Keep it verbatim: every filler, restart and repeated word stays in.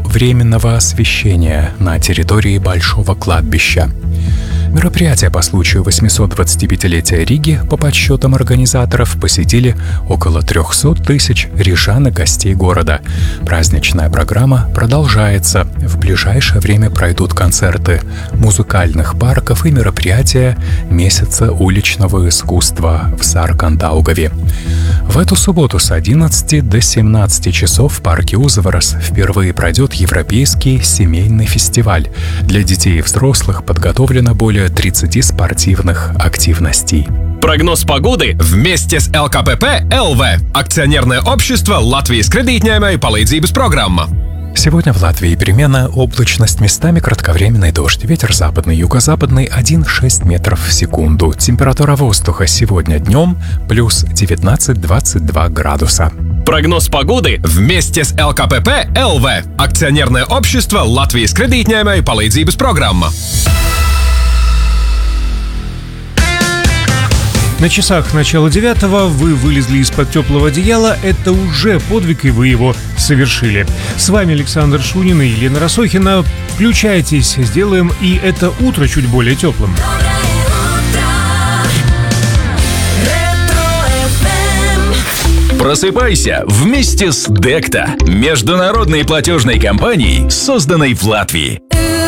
временного освещения на территории Большого кладбища. Мероприятие по случаю восьмисот двадцатипятилетия Риги, по подсчетам организаторов, посетили около трехсот тысяч рижан и гостей города. Праздничная программа продолжается. В ближайшее время пройдут концерты музыкальных парков и мероприятия Месяца уличного искусства в Саркандаугаве. В эту субботу с одиннадцати до семнадцати часов в парке Узварас впервые пройдет Европейский семейный фестиваль. Для детей и взрослых подготовлено более тридцати спортивных активностей. Прогноз погоды вместе с эл ка пэ пэ эл ви, акционерное общество Латвijas kredītņēmēju palīdzības программа. Сегодня в Латвии переменная облачность, местами кратковременный дождь. Ветер западный, юго-западный один целых шесть десятых метров в секунду. Температура воздуха сегодня днем плюс девятнадцать - двадцать два градуса. Прогноз погоды вместе с эл ка пэ пэ эл ви, акционерное общество Латвijas kredītņēmēju palīdzības программа. На часах начала девятого вы вылезли из-под теплого одеяла. Это уже подвиг, и вы его совершили. С вами Александр Шунин и Елена Росохина. Включайтесь, сделаем и это утро чуть более теплым. Просыпайся вместе с Декта, международной платежной компанией, созданной в Латвии.